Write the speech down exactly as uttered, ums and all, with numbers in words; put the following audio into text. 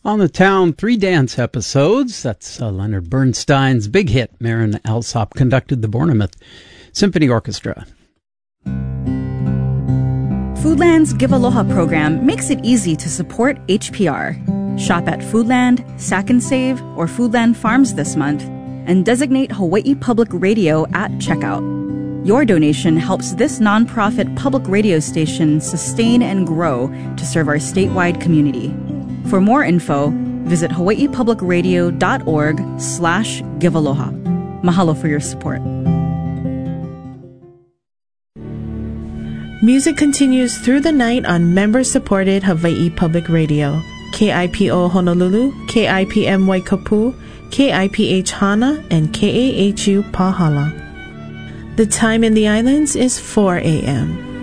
On the Town, three dance episodes. That's uh, Leonard Bernstein's big hit. Marin Alsop conducted the Bournemouth Symphony Orchestra. Foodland's Give Aloha program makes it easy to support H P R. Shop at Foodland, Sack and Save, or Foodland Farms this month, and designate Hawaii Public Radio at checkout. Your donation helps this nonprofit public radio station sustain and grow to serve our statewide community. For more info, visit hawaiipublicradio.org slash givealoha. Mahalo for your support. Music continues through the night on member-supported Hawaii Public Radio. K I P O Honolulu, K I P M Waikapu, K I P H Hana, and K A H U Pahala. The time in the islands is four a.m.